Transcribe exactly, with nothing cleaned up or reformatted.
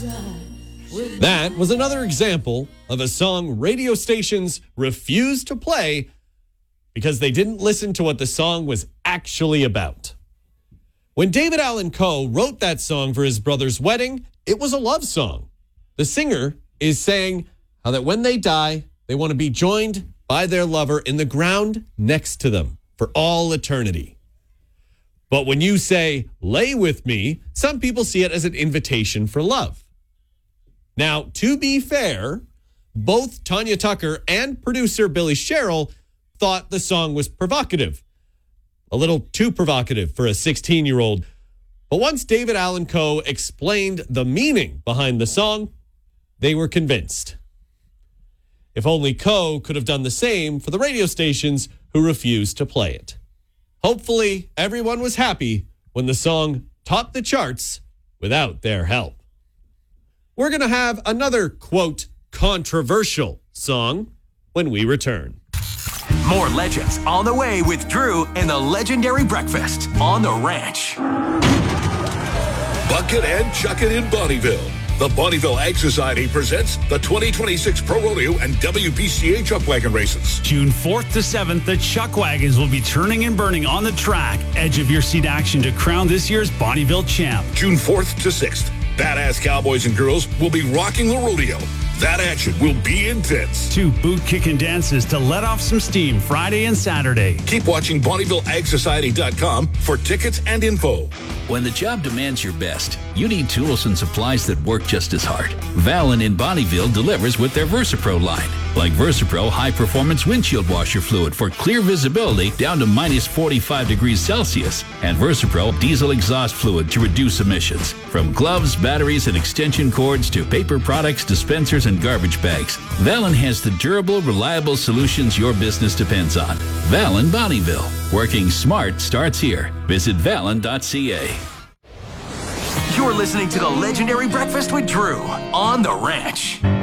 That was another example of a song radio stations refused to play because they didn't listen to what the song was actually about. When David Allan Coe wrote that song for his brother's wedding, it was a love song. The singer is saying how that when they die, they want to be joined by their lover in the ground next to them for all eternity. But when you say, lay with me, some people see it as an invitation for love. Now, to be fair, both Tanya Tucker and producer Billy Sherrill thought the song was provocative. A little too provocative for a sixteen-year-old. But once David Allan Coe explained the meaning behind the song, they were convinced. If only Coe could have done the same for the radio stations who refused to play it. Hopefully, everyone was happy when the song topped the charts without their help. We're going to have another, quote, controversial song when we return. More legends on the way with Drew and the legendary breakfast on the ranch. Bucket and Chuck It in Bonneville. The Bonneville Ag Society presents the twenty twenty-six Pro Rodeo and W P C A Chuck Wagon races. June fourth to seventh, the Chuck Wagons will be turning and burning on the track. Edge of your seat action to crown this year's Bonneville champ. June fourth to sixth, badass cowboys and girls will be rocking the rodeo. That action will be intense. Two boot-kicking dances to let off some steam Friday and Saturday. Keep watching Bonneville Ag Society dot com for tickets and info. When the job demands your best, you need tools and supplies that work just as hard. Valin in Bonneville delivers with their VersaPro line. Like VersaPro high-performance windshield washer fluid for clear visibility down to minus forty-five degrees Celsius. And VersaPro diesel exhaust fluid to reduce emissions. From gloves, batteries, and extension cords to paper products, dispensers, and garbage bags, Valin has the durable, reliable solutions your business depends on. Valin Bonneville. Working smart starts here. Visit valin dot c a. You're listening to the legendary breakfast with Drew on the ranch.